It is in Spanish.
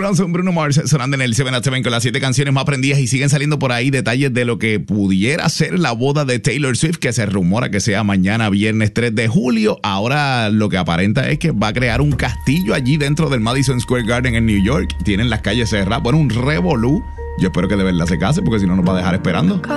Ronson, Bruno Mars, sonando en el 7 at 7 con las 7 canciones más prendidas y siguen saliendo por ahí detalles de lo que pudiera ser la boda de Taylor Swift, que se rumora que sea mañana viernes 3 de julio. Ahora lo que aparenta es que va a crear un castillo allí dentro del Madison Square Garden en New York. Tienen las calles cerradas, bueno, un revolú. Yo espero que de verdad se case porque si no nos va a dejar esperando.